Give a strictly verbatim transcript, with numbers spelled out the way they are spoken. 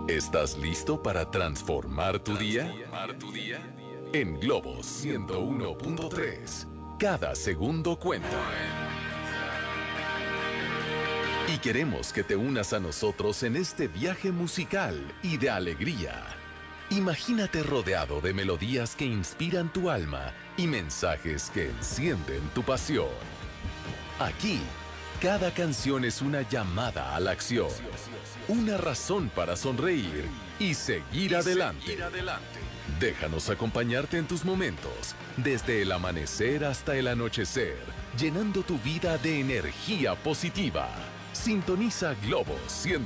¿Estás listo para transformar tu día? En Globo ciento uno punto tres, cada segundo cuenta. Y queremos que te unas a nosotros en este viaje musical y de alegría. Imagínate rodeado de melodías que inspiran tu alma y mensajes que encienden tu pasión. Aquí, cada canción es una llamada a la acción, una razón para sonreír y seguir y adelante. Seguir adelante. Déjanos acompañarte en tus momentos, desde el amanecer hasta el anochecer, llenando tu vida de energía positiva. Sintoniza Globo ciento